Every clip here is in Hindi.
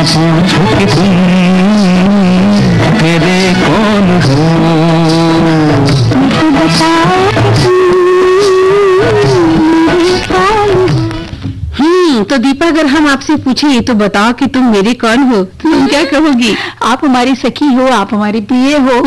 पूछो कि तुम मेरे कौन हो, बताओ कि तुम मेरे कौन हो। तो दीपा, अगर हम आपसे पूछे ये तो बताओ कि तुम मेरे कौन हो, तो तुम क्या कहोगी? आप हमारी सखी हो, आप हमारी पिए हो।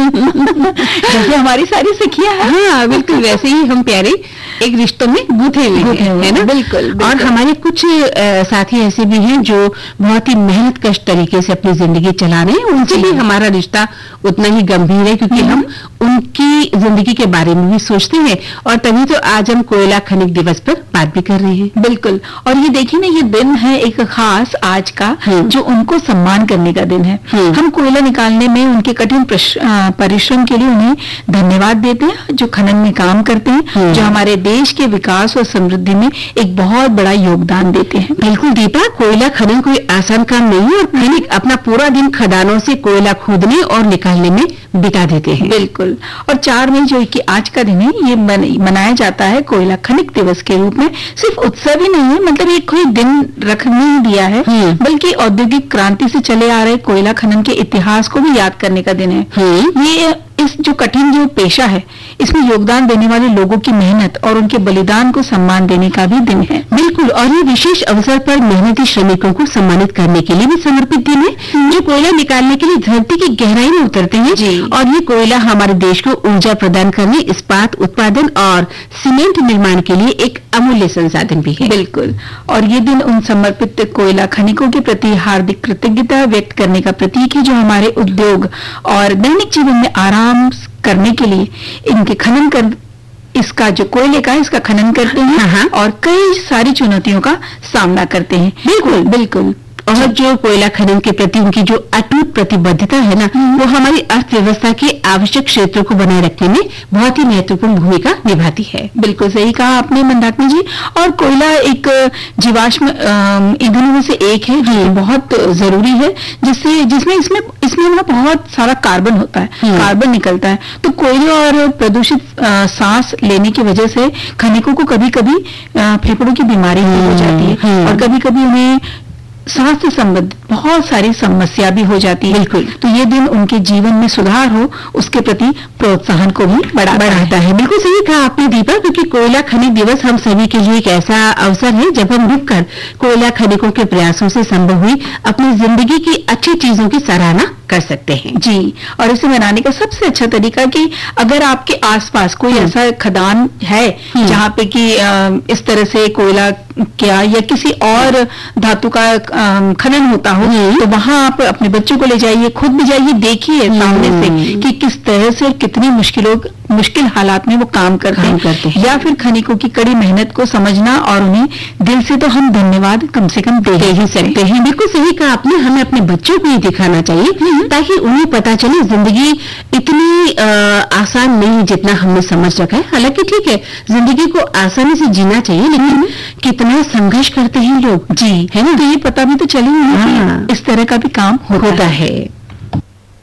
जैसे हमारी सारी सखियां हैं। हाँ बिल्कुल, वैसे ही हम प्यारे एक रिश्तों में गूंथे हुए हैं, है ना? बिल्कुल, बिल्कुल। और हमारे कुछ साथी ऐसे भी हैं जो बहुत ही मेहनत कश तरीके से अपनी जिंदगी चला रहे हैं, उनसे भी हमारा रिश्ता उतना ही गंभीर है, क्योंकि हम उनकी जिंदगी के बारे में भी सोचते हैं। और तभी तो आज हम कोयला खनिक दिवस पर बात भी कर रहे हैं। बिल्कुल। और ये देखिए ना, ये दिन है एक खास आज का, जो उनको सम्मान करने का दिन है। हम कोयला निकालने में उनके कठिन परिश्रम के लिए उन्हें धन्यवाद देते हैं, जो खनन में काम करते हैं, जो हमारे देश के विकास और समृद्धि में एक बहुत बड़ा योगदान देते हैं। बिल्कुल दीपा, कोयला खनन कोई आसान काम नहीं है, और खनिक अपना पूरा दिन खदानों से कोयला खोदने और निकालने में बिता देते हैं। बिल्कुल। और 4 मई जो कि आज का दिन है, ये मनाया जाता है कोयला खनिक दिवस के रूप में। सिर्फ उत्सव ही नहीं है, मतलब एक कोई दिन रख नहीं दिया है, बल्कि औद्योगिक क्रांति से चले आ रहे कोयला खनन के इतिहास को भी याद करने का दिन है। ये इस जो कठिन जो पेशा है, इसमें योगदान देने वाले लोगों की मेहनत और उनके बलिदान को सम्मान देने का भी दिन है। बिल्कुल। और ये विशेष अवसर पर मेहनती श्रमिकों को सम्मानित करने के लिए भी समर्पित दिन है, जो कोयला निकालने के लिए धरती की गहराई में उतरते हैं। और ये कोयला हमारे देश को ऊर्जा प्रदान करने, इस्पात उत्पादन और सीमेंट निर्माण के लिए एक अमूल्य संसाधन भी है। बिल्कुल। और ये दिन उन समर्पित कोयला खनिकों के प्रति हार्दिक कृतज्ञता व्यक्त करने का प्रतीक है, जो हमारे उद्योग और दैनिक जीवन में आराम करने के लिए इनके खनन कर इसका जो कोयले का इसका खनन करते हैं और कई सारी चुनौतियों का सामना करते हैं। बिल्कुल बिल्कुल। और जो कोयला खनन के प्रति उनकी जो अटूट प्रतिबद्धता है ना, वो हमारी अर्थव्यवस्था के आवश्यक क्षेत्रों को बनाए रखने में बहुत ही महत्वपूर्ण भूमिका निभाती है। बिल्कुल सही कहा आपने मंदाकिनी जी। और कोयला एक जीवाश्म ईंधनों में से एक है, जो बहुत जरूरी है, जिसमें इसमें ना बहुत सारा कार्बन होता है, कार्बन निकलता है। तो कोयले और प्रदूषित सांस लेने की वजह से खनिकों को कभी कभी फेफड़ों की बीमारी हो जाती है, और कभी कभी उन्हें सांस से संबंधित बहुत सारी समस्या भी हो जाती है। बिल्कुल। तो ये दिन उनके जीवन में सुधार हो, उसके प्रति प्रोत्साहन को भी बढ़ाता है। बिल्कुल सही कहा आपने दीपा, क्योंकि कोयला खनिक दिवस हम सभी के लिए एक ऐसा अवसर है जब हम रुककर कोयला खनिकों के प्रयासों से संभव हुई अपनी जिंदगी की अच्छी चीजों की सराहना कर सकते हैं। जी। और इसे मनाने का सबसे अच्छा तरीका कि अगर आपके आसपास कोई ऐसा खदान है जहाँ पे कि इस तरह से कोयला क्या या किसी और धातु का खनन होता हो, तो वहां आप अपने बच्चों को ले जाइए, खुद भी जाइए, देखिए सामने से कि किस तरह से कितनी मुश्किल हालात में वो काम करते हैं। या फिर खनिकों की कड़ी मेहनत को समझना, और उन्हें दिल से तो हम धन्यवाद कम से कम दे ही सकते हैं। बिल्कुल सही कहा आपने, हमें अपने बच्चों को ही दिखाना चाहिए ताकि उन्हें पता चले जिंदगी इतनी आसान नहीं जितना हमने समझ रखा है। हालांकि ठीक है, जिंदगी को आसानी से जीना चाहिए, लेकिन कितना संघर्ष करते हैं लोग, जी, है ना? तो ये पता भी तो चले इस तरह का भी काम होता है।